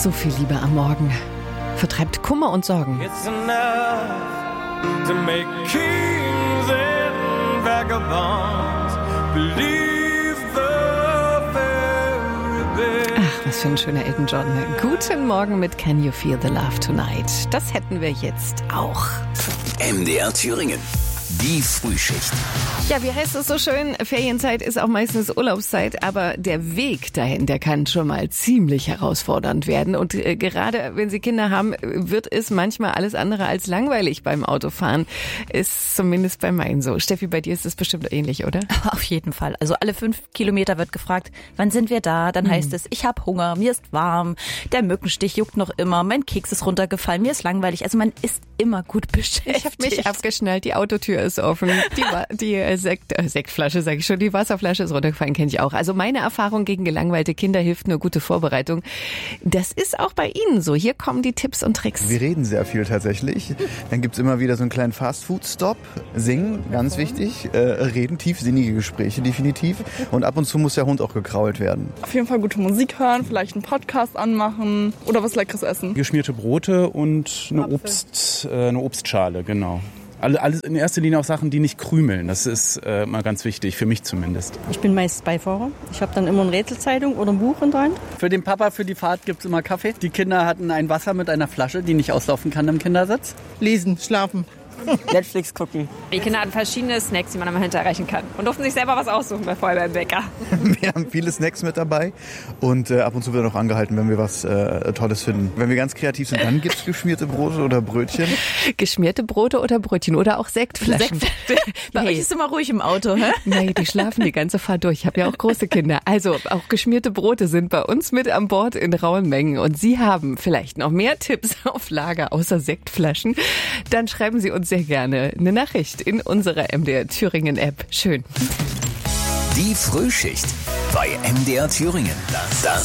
So viel Liebe am Morgen vertreibt Kummer und Sorgen. It's enough to make kings and vagabonds believe the very best. Ach, was für ein schöner Elton John. Guten Morgen mit Can You Feel the Love Tonight? Das hätten wir jetzt auch. MDR Thüringen. Die Frühschicht. Ja, wie heißt es so schön? Ferienzeit ist auch meistens Urlaubszeit, aber der Weg dahin, der kann schon mal ziemlich herausfordernd werden. Und gerade wenn Sie Kinder haben, wird es manchmal alles andere als langweilig beim Autofahren. Ist zumindest bei meinen so. Steffi, bei dir ist das bestimmt ähnlich, oder? Auf jeden Fall. Also alle 5 Kilometer wird gefragt, wann sind wir da? Dann heißt es, ich habe Hunger, mir ist warm, der Mückenstich juckt noch immer, mein Keks ist runtergefallen, mir ist langweilig. Also man ist immer gut beschäftigt. Ich habe mich abgeschnallt, die Autotür ist offen, die Sektflasche, sage ich schon, die Wasserflasche ist runtergefallen, kenne ich auch. Also meine Erfahrung gegen gelangweilte Kinder hilft nur gute Vorbereitung. Das ist auch bei Ihnen so. Hier kommen die Tipps und Tricks. Wir reden sehr viel tatsächlich. Dann gibt's immer wieder so einen kleinen Fast-Food-Stop. Singen, ganz wichtig. Reden, tiefsinnige Gespräche definitiv. Und ab und zu muss der Hund auch gekrault werden. Auf jeden Fall gute Musik hören, vielleicht einen Podcast anmachen oder was Leckeres essen. Geschmierte Brote und eine Obstschale, genau. Alles in erster Linie auch Sachen, die nicht krümeln. Das ist mal ganz wichtig, für mich zumindest. Ich bin meist Beifahrer. Ich habe dann immer eine Rätselzeitung oder ein Buch in der Hand. Für den Papa, für die Fahrt gibt's immer Kaffee. Die Kinder hatten ein Wasser mit einer Flasche, die nicht auslaufen kann im Kindersitz. Lesen, schlafen. Netflix gucken. Die Kinder hatten verschiedene Snacks, die man immer hinterreichen kann. Und durften sich selber was aussuchen vorher beim Bäcker. Wir haben viele Snacks mit dabei und ab und zu wird auch angehalten, wenn wir was Tolles finden. Wenn wir ganz kreativ sind, dann gibt's geschmierte Brote oder Brötchen. Geschmierte Brote oder Brötchen oder auch Sektflaschen. Bei euch ist immer ruhig im Auto, hä? Nee, die schlafen die ganze Fahrt durch. Ich habe ja auch große Kinder. Also auch geschmierte Brote sind bei uns mit an Bord in rauen Mengen. Und Sie haben vielleicht noch mehr Tipps auf Lager außer Sektflaschen. Dann schreiben Sie uns sehr gerne eine Nachricht in unserer MDR Thüringen App. Schön. Die Frühschicht bei MDR Thüringen. Das